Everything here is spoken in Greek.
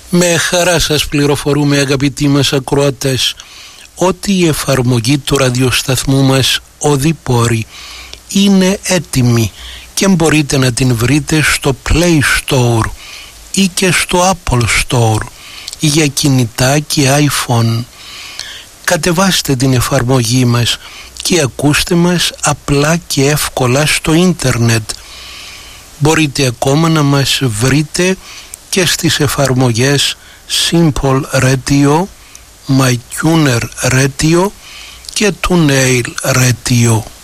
Με χαρά σας πληροφορούμε, αγαπητοί μας ακροατές, ότι η εφαρμογή του ραδιοσταθμού μας Οδηπόρη είναι έτοιμη και μπορείτε να την βρείτε στο Play Store ή και στο Apple Store για κινητά και iPhone. Κατεβάστε την εφαρμογή μας και ακούστε μας απλά και εύκολα στο ίντερνετ. Μπορείτε ακόμα να μας βρείτε και στις εφαρμογές Simple Radio, MyTuner Radio και TuneIn Radio.